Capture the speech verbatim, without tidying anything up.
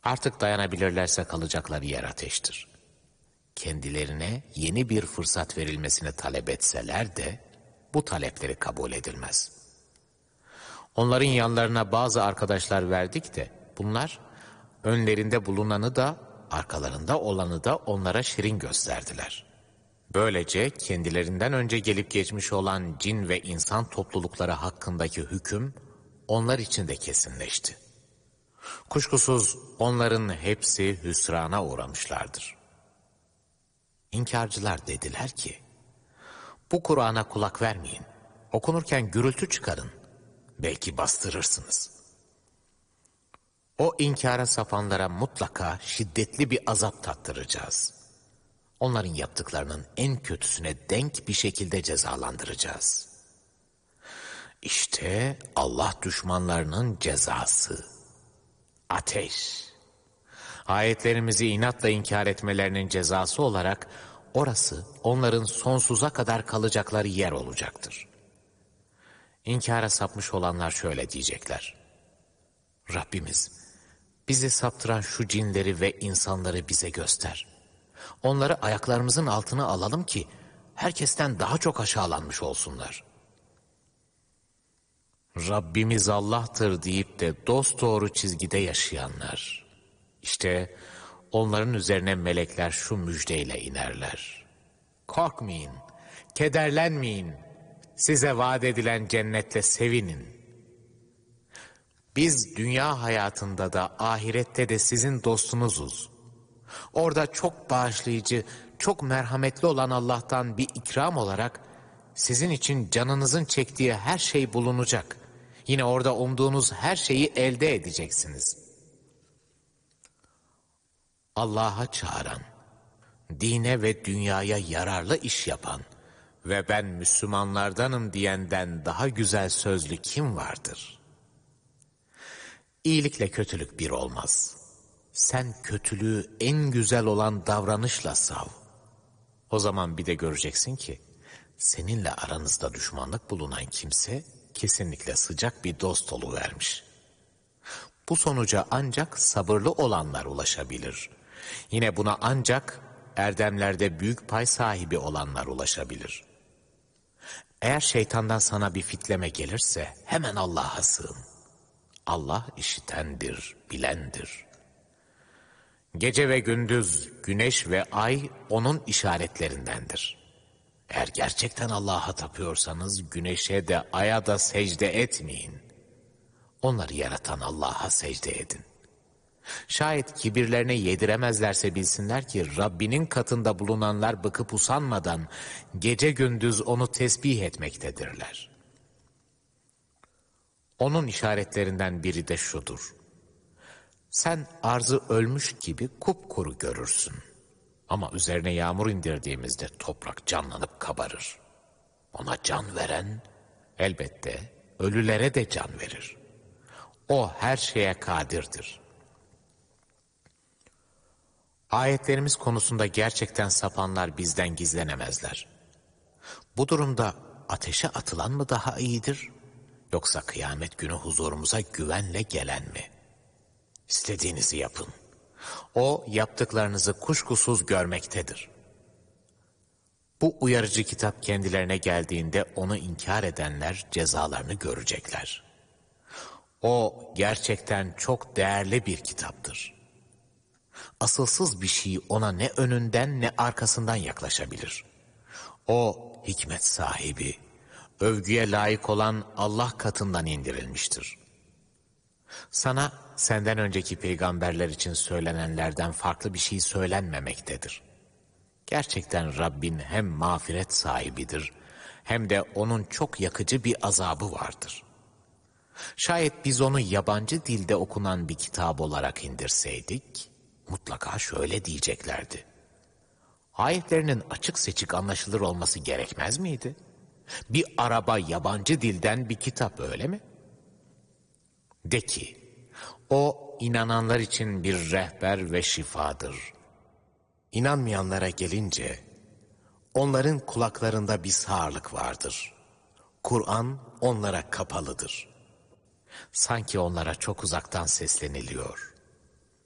Artık dayanabilirlerse kalacakları yer ateştir. Kendilerine yeni bir fırsat verilmesini talep etseler de bu talepleri kabul edilmez. Onların yanlarına bazı arkadaşlar verdik de bunlar önlerinde bulunanı da arkalarında olanı da onlara şirin gösterdiler. Böylece kendilerinden önce gelip geçmiş olan cin ve insan toplulukları hakkındaki hüküm onlar için de kesinleşti. Kuşkusuz onların hepsi hüsrana uğramışlardır. İnkarcılar dediler ki, bu Kur'an'a kulak vermeyin, okunurken gürültü çıkarın, belki bastırırsınız. O inkara sapanlara mutlaka şiddetli bir azap tattıracağız. Onların yaptıklarının en kötüsüne denk bir şekilde cezalandıracağız. İşte Allah düşmanlarının cezası. Ateş. Ayetlerimizi inatla inkar etmelerinin cezası olarak orası onların sonsuza kadar kalacakları yer olacaktır. İnkara sapmış olanlar şöyle diyecekler. Rabbimiz, bizi saptıran şu cinleri ve insanları bize göster. Onları ayaklarımızın altına alalım ki herkesten daha çok aşağılanmış olsunlar. Rabbimiz Allah'tır deyip de dosdoğru çizgide yaşayanlar. İşte onların üzerine melekler şu müjdeyle inerler. Korkmayın, kederlenmeyin, size vaat edilen cennetle sevinin. Biz dünya hayatında da ahirette de sizin dostunuzuz. Orada çok bağışlayıcı, çok merhametli olan Allah'tan bir ikram olarak sizin için canınızın çektiği her şey bulunacak. Yine orada umduğunuz her şeyi elde edeceksiniz. Allah'a çağıran, dine ve dünyaya yararlı iş yapan ve ben Müslümanlardanım diyenden daha güzel sözlü kim vardır? İyilikle kötülük bir olmaz. Sen kötülüğü en güzel olan davranışla sav. O zaman bir de göreceksin ki seninle aranızda düşmanlık bulunan kimse kesinlikle sıcak bir dost oluvermiş. Bu sonuca ancak sabırlı olanlar ulaşabilir. Yine buna ancak erdemlerde büyük pay sahibi olanlar ulaşabilir. Eğer şeytandan sana bir fitleme gelirse hemen Allah'a sığın. Allah işitendir, bilendir. Gece ve gündüz, güneş ve ay onun işaretlerindendir. Eğer gerçekten Allah'a tapıyorsanız güneşe de aya da secde etmeyin. Onları yaratan Allah'a secde edin. Şayet kibirlerine yediremezlerse bilsinler ki Rabbinin katında bulunanlar bıkıp usanmadan gece gündüz onu tesbih etmektedirler. Onun işaretlerinden biri de şudur. Sen arzı ölmüş gibi kupkuru görürsün. Ama üzerine yağmur indirdiğimizde toprak canlanıp kabarır. Ona can veren elbette ölülere de can verir. O her şeye kadirdir. Ayetlerimiz konusunda gerçekten sapanlar bizden gizlenemezler. Bu durumda ateşe atılan mı daha iyidir? Yoksa kıyamet günü huzurumuza güvenle gelen mi? İstediğinizi yapın. O yaptıklarınızı kuşkusuz görmektedir. Bu uyarıcı kitap kendilerine geldiğinde onu inkar edenler cezalarını görecekler. O gerçekten çok değerli bir kitaptır. Asılsız bir şey ona ne önünden ne arkasından yaklaşabilir. O hikmet sahibi, övgüye layık olan Allah katından indirilmiştir. Sana senden önceki peygamberler için söylenenlerden farklı bir şey söylenmemektedir. Gerçekten Rabbin hem mağfiret sahibidir hem de onun çok yakıcı bir azabı vardır. Şayet biz onu yabancı dilde okunan bir kitap olarak indirseydik, mutlaka şöyle diyeceklerdi. Ayetlerinin açık seçik anlaşılır olması gerekmez miydi? Bir araba yabancı dilden bir kitap öyle mi? De ki, o inananlar için bir rehber ve şifadır. İnanmayanlara gelince, onların kulaklarında bir sağırlık vardır. Kur'an onlara kapalıdır. Sanki onlara çok uzaktan sesleniliyor.